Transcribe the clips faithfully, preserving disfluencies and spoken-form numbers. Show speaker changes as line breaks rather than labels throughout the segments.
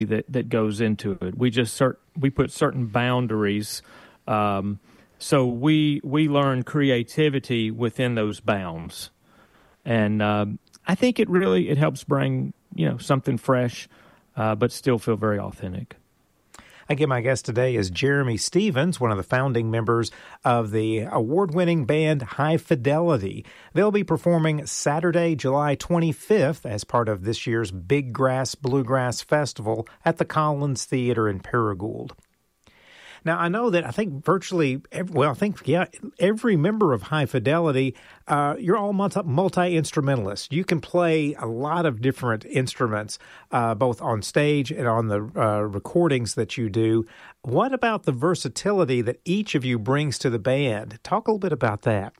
that, that goes into it. We just cert, we put certain boundaries. Um, so we we learn creativity within those bounds, and um, I think it really it helps bring you know something fresh, uh, but still feel very authentic.
Again, my guest today is Jeremy Stevens, one of the founding members of the award-winning band High Fidelity. They'll be performing Saturday, July twenty-fifth as part of this year's Big Grass Bluegrass Festival at the Collins Theater in Paragould. Now, I know that I think virtually, every, well, I think, yeah, every member of High Fidelity, uh, you're all multi, multi-instrumentalists. You can play a lot of different instruments, uh, both on stage and on the uh, recordings that you do. What about the versatility that each of you brings to the band? Talk a little bit about that.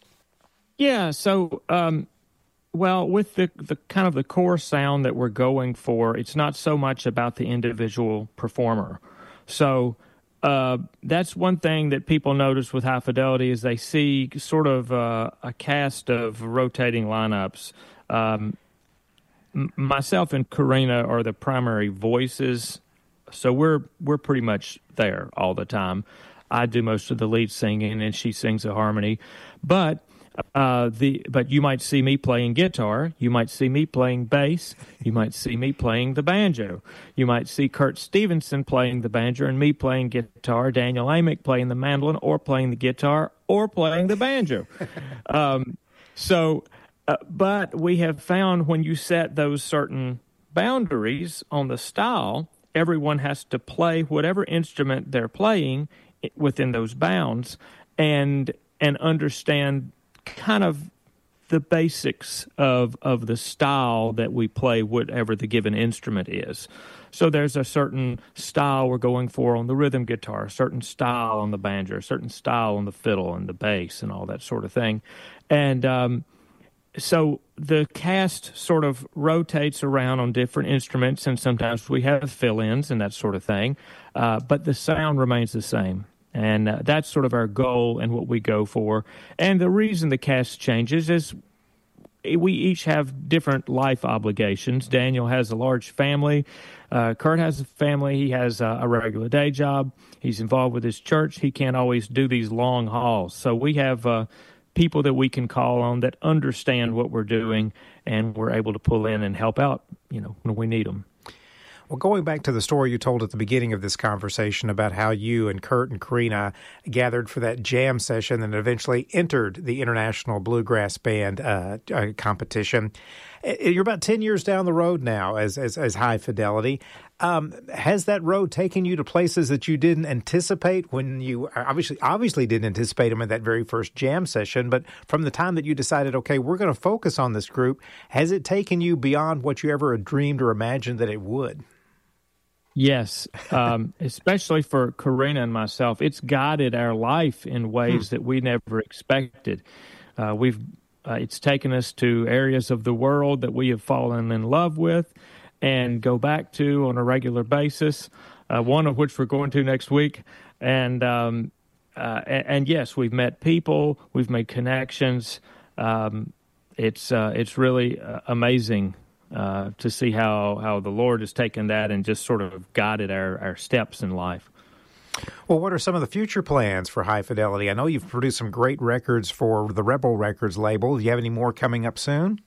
Yeah, so, um, well, with the, the kind of the core sound that we're going for, it's not so much about the individual performer. So, Uh, that's one thing that people notice with High Fidelity is they see sort of uh, a cast of rotating lineups. Um, m- myself and Karina are the primary voices, so we're we're pretty much there all the time. I do most of the lead singing, and she sings the harmony. But uh, the but you might see me playing guitar. You might see me playing bass. You might see me playing the banjo. You might see Kurt Stevenson playing the banjo and me playing guitar, Daniel Amick playing the mandolin or playing the guitar or playing the banjo. um, so, uh, but we have found when you set those certain boundaries on the style, everyone has to play whatever instrument they're playing within those bounds and and understand kind of the basics of of the style that we play, whatever the given instrument is. So there's a certain style we're going for on the rhythm guitar, a certain style on the banjo, a certain style on the fiddle and the bass and all that sort of thing. And um, so the cast sort of rotates around on different instruments, and sometimes we have fill-ins and that sort of thing, uh, but the sound remains the same. And uh, that's sort of our goal and what we go for. And the reason the cast changes is we each have different life obligations. Daniel has a large family. Uh, Kurt has a family. He has a, a regular day job. He's involved with his church. He can't always do these long hauls. So we have uh, people that we can call on that understand what we're doing, and we're able to pull in and help out, you know, when we need them.
Well, going back to the story you told at the beginning of this conversation about how you and Kurt and Karina gathered for that jam session and eventually entered the International Bluegrass Band uh, uh, competition, you're about ten years down the road now as as, as High Fidelity. Um, has that road taken you to places that you didn't anticipate when you obviously obviously didn't anticipate them in that very first jam session, but from the time that you decided, okay, we're going to focus on this group, has it taken you beyond what you ever dreamed or imagined that it would?
Yes, um, especially for Karina and myself, it's guided our life in ways hmm. that we never expected. Uh, we've uh, it's taken us to areas of the world that we have fallen in love with and go back to on a regular basis. Uh, one of which we're going to next week, and um, uh, and, and yes, we've met people, we've made connections. Um, it's uh, it's really uh, amazing. Uh, to see how, how the Lord has taken that and just sort of guided our, our steps in life.
Well, what are some of the future plans for High Fidelity? I know you've produced some great records for the Rebel Records label. Do you have any more coming up soon?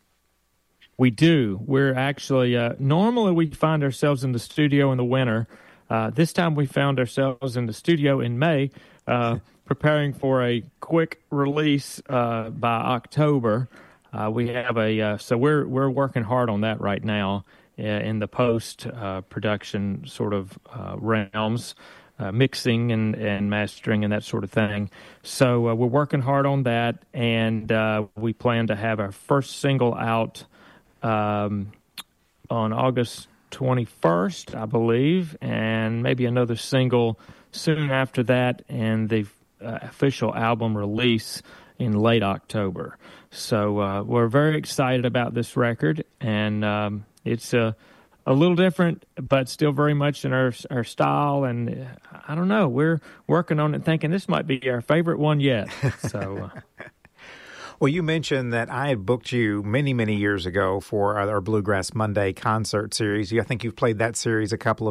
We do. We're actually, uh, normally we find ourselves in the studio in the winter. Uh, this time we found ourselves in the studio in May, uh, preparing for a quick release uh, by October. Uh, we have a uh, so we're we're working hard on that right now uh, in the post uh, production sort of uh, realms, uh, mixing and, and mastering and that sort of thing. So uh, we're working hard on that, and uh, we plan to have our first single out um, on August twenty-first, I believe, and maybe another single soon after that, and the uh, official album release in late October. So uh, we're very excited about this record, and um, it's a, a little different, but still very much in our our style. And uh, I don't know, we're working on it, thinking this might be our favorite one yet. So. Uh,
Well, you mentioned that I had booked you many, many years ago for our Bluegrass Monday concert series. I think you've played that series a couple of